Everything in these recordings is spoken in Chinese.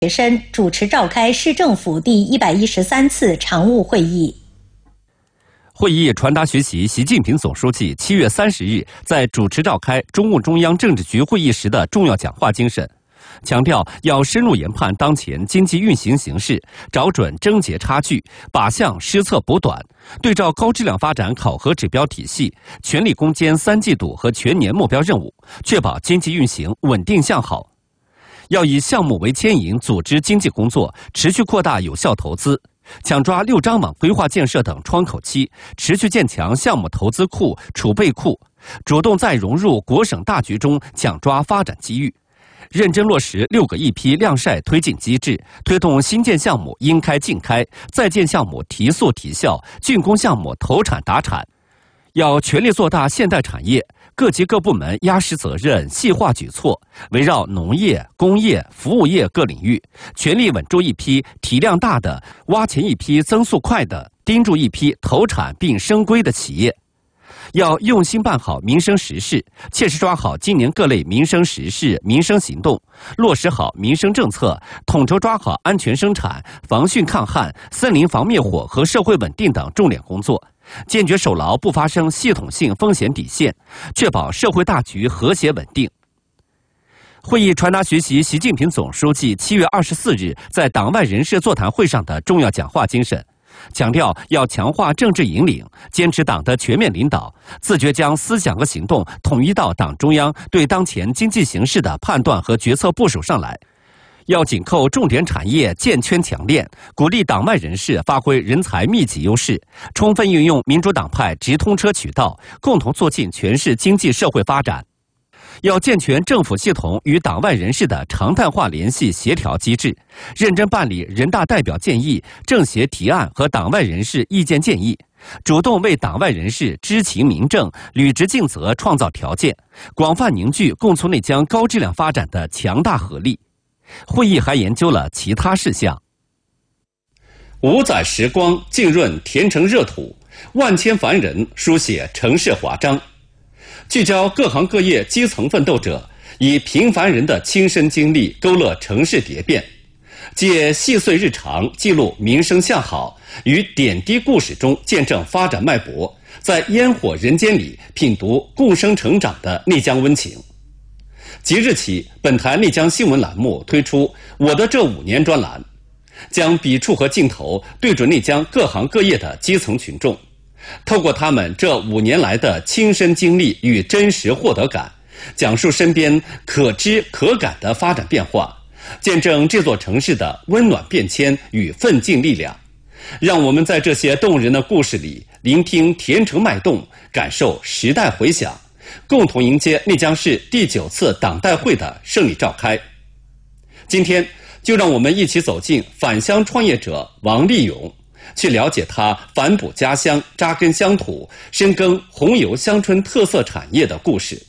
学生主持召开市政府第113次常务会议。 会议传达学习习近平总书记7月30日在主持召开中共中央政治局会议时的重要讲话精神，强调要深入研判当前经济运行形势，找准症结差距，靶向施策补短，对照高质量发展考核指标体系，全力攻坚3季度和全年目标任务，确保经济运行稳定向好。要以项目为牵引，组织经济工作，持续扩大有效投资，抢抓6张网规划建设等窗口期，持续建强项目投资库、储备库，主动在融入国省大局中抢抓发展机遇，认真落实6个一批晾晒推进机制，推动新建项目应开尽开，在建项目提速提效，竣工项目投产达产。要全力做大现代产业，各级各部门压实责任，细化举措，围绕农业、工业、服务业各领域，全力稳住一批体量大的、挖潜一批增速快的、盯住一批投产并升规的企业。要用心办好民生实事，切实抓好今年各类民生实事、民生行动，落实好民生政策，统筹抓好安全生产、防汛抗旱、森林防灭火和社会稳定等重点工作，坚决守牢不发生系统性风险底线，确保社会大局和谐稳定。会议传达学习习近平总书记7月24日在党外人士座谈会上的重要讲话精神，强调要强化政治引领，坚持党的全面领导，自觉将思想和行动统一到党中央对当前经济形势的判断和决策部署上来。要紧扣重点产业，建圈强链，鼓励党外人士发挥人才密集优势，充分运用民主党派直通车渠道，共同促进全市经济社会发展。要健全政府系统与党外人士的常态化联系协调机制，认真办理人大代表建议、政协提案和党外人士意见建议，主动为党外人士知情明政、履职尽责创造条件，广泛凝聚共促内江高质量发展的强大合力。会议还研究了其他事项。5载时光浸润田城热土，万千凡人书写城市华章。聚焦各行各业基层奋斗者，以平凡人的亲身经历勾勒城市蝶变，借细碎日常记录民生向好，于点滴故事中见证发展脉搏，在烟火人间里品读共生成长的内江温情。即日起，本台内江新闻栏目推出我的这5年专栏，将笔触和镜头对准内江各行各业的基层群众，透过他们这5年来的亲身经历与真实获得感，讲述身边可知可感的发展变化，见证这座城市的温暖变迁与奋进力量。让我们在这些动人的故事里聆听田城脉动，感受时代回响，共同迎接内江市第9次党代会的胜利召开。今天就让我们一起走进返乡创业者王立勇，去了解他反哺家乡、扎根乡土、深耕红油乡村特色产业的故事。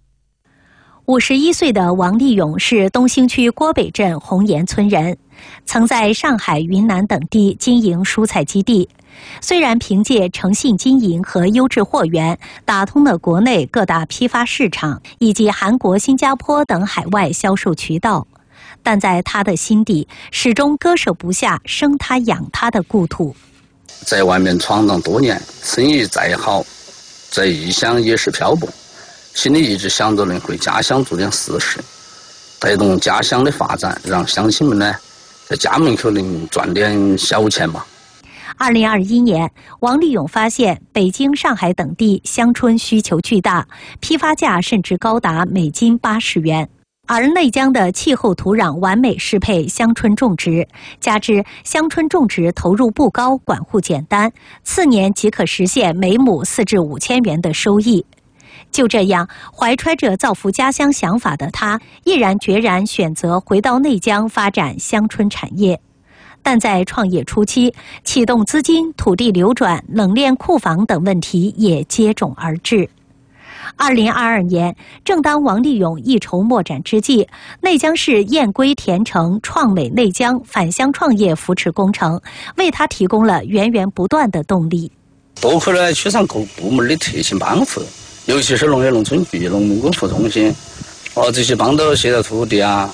51岁的王立勇是东兴区郭北镇红岩村人，曾在上海、云南等地经营蔬菜基地。虽然凭借诚信经营和优质货源打通了国内各大批发市场以及韩国、新加坡等海外销售渠道，但在他的心底始终割舍不下生他养他的故土。 在外面闯荡多年，生意再好，在异乡也是漂泊，心里一直想着能回家乡做点实事，带动家乡的发展，让乡亲们呢在家门口能赚点小钱嘛。 2021年，王立勇发现北京、上海等地乡村需求巨大，批发价甚至高达每斤80元。而内江的气候土壤完美适配乡村种植，加之乡村种植投入不高，管护简单，次年即可实现每亩4至5千元的收益。就这样，怀揣着造福家乡想法的他，毅然决然选择回到内江发展乡村产业。但在创业初期，启动资金、土地流转、冷链库房等问题也接踵而至。2022年，正当王立勇一筹莫展之际，内江市燕归田城创美内江返乡创业扶持工程为他提供了源源不断的动力。 多亏了区上各部门的贴心帮扶，尤其是农业农村局、农牧工服中心，这些帮到协调土地啊、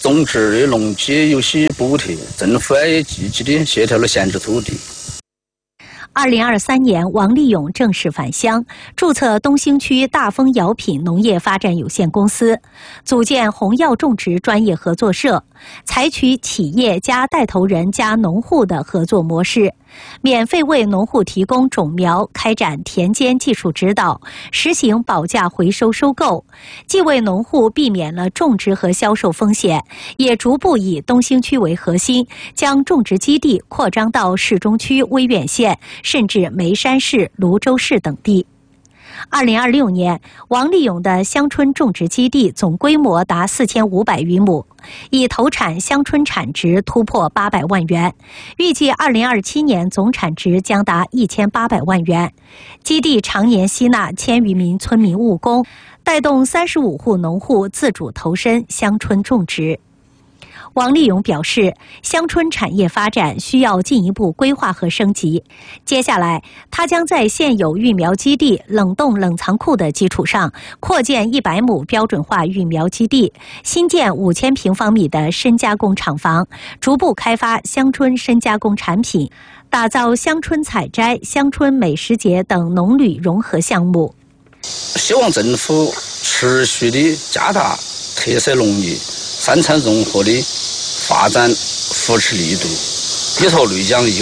种植的农机有些补贴，政府也积极的协调了闲置土地。 2023年，王立勇正式返乡，注册东兴区大丰药品农业发展有限公司，组建红药种植专业合作社，采取企业加带头人加农户的合作模式，免费为农户提供种苗，开展田间技术指导，实行保价回收收购，既为农户避免了种植和销售风险，也逐步以东兴区为核心，将种植基地扩张到市中区、威远县，甚至眉山市、泸州市等地。2026年，王立勇的香椿种植基地总规模达4500余亩，已投产香椿产值突破800万元，预计2027年总产值将达1800万元。基地常年吸纳1000余名村民务工，带动35户农户自主投身香椿种植。王立勇表示，香椿产业发展需要进一步规划和升级。接下来，他将在现有育苗基地、冷冻冷藏库的基础上，扩建100亩标准化育苗基地，新建5000平方米的深加工厂房，逐步开发香椿深加工产品，打造香椿采摘、香椿美食节等农旅融合项目。 希望政府持续的加大特色农业、三产融合的发展扶持力度，依托内江以